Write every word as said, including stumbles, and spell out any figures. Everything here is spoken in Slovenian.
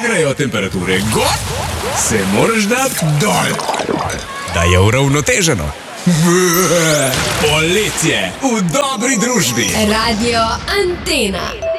grejo temperature gor, se moraš dati dol, da je uravnoteženo. Poletje v dobri družbi. Radio Antena.